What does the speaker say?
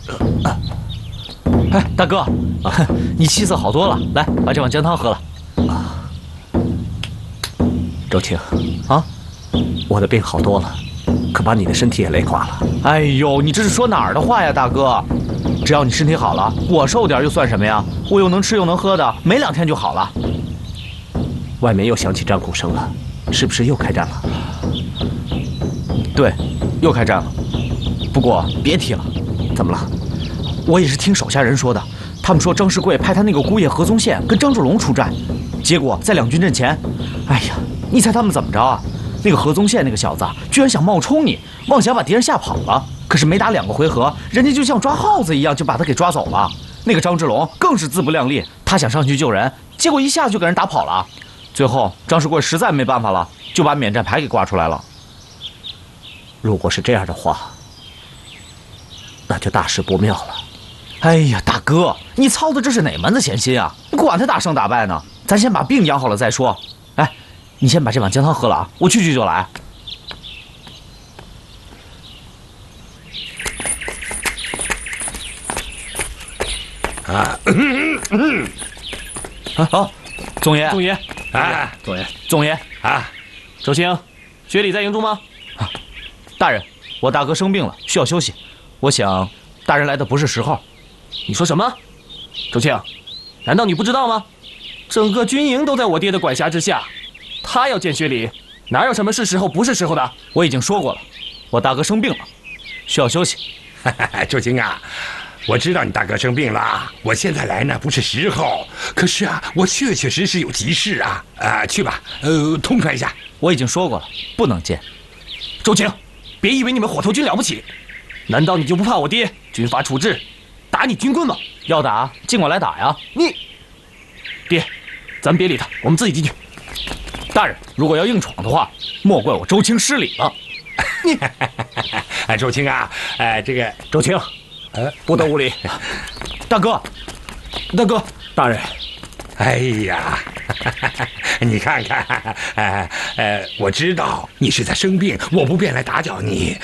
哎，大哥，你气色好多了，来，把这碗姜汤喝了。 周青， 啊， 我的病好多了，可把你的身体也累垮了。 哎呦，你这是说哪儿的话呀，大哥？只要你身体好了，我瘦点又算什么呀？我又能吃又能喝的，没2天就好了。 外面又响起战鼓声了，是不是又开战了？ 对，又开战了。不过别提了， 怎么了？ 我也是听手下人说的，他们说张世贵派他那个姑爷何宗宪跟张志龙出战，结果在2军阵前，哎呀，你猜他们怎么着啊？那个何宗宪那个小子居然想冒充你，妄想把敌人吓跑了。可是没打2个回合，人家就像抓耗子一样就把他给抓走了。那个张志龙更是自不量力，他想上去救人，结果一下就给人打跑了。最后张世贵实在没办法了，就把免战牌给挂出来了。 如果是这样的话，那就大事不妙了。 哎呀，大哥，你操的这是哪门子闲心啊？你管他打胜打败呢？咱先把病养好了再说。哎，你先把这碗姜汤喝了啊，我去就来。好，总爷， 总爷， 总爷， 周青，薛礼在营中吗？ 大人，我大哥生病了，需要休息。我想，大人来的不是时候。 你说什么？周青，难道你不知道吗？整个军营都在我爹的管辖之下，他要见薛礼，哪有什么是时候不是时候的？ 我已经说过了，我大哥生病了，需要休息。 周青啊，我知道你大哥生病了，我现在来呢不是时候。可是啊，我确确实实有急事啊。去吧，痛快一下。 我已经说过了，不能见。 周青，别以为你们火头军了不起，难道你就不怕我爹军法处置，打你军棍吗？ 要打尽管来打呀！ 你，爹，咱别理他，我们自己进去。 大人，如果要硬闯的话，莫怪我周青失礼了。 你，周青啊，这个周青，不得无礼。 大哥， 大人， 哎呀，你看看，我知道你是在生病，我不便来打搅你。